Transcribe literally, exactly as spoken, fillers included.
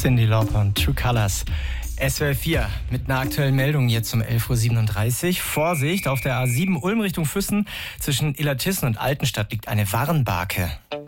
Cyndi Lauper und True Colors. S W R vier mit einer aktuellen Meldung jetzt um elf Uhr siebenunddreißig. Vorsicht, auf der A sieben Ulm Richtung Füssen zwischen Illertissen und Altenstadt liegt eine Warnbarke.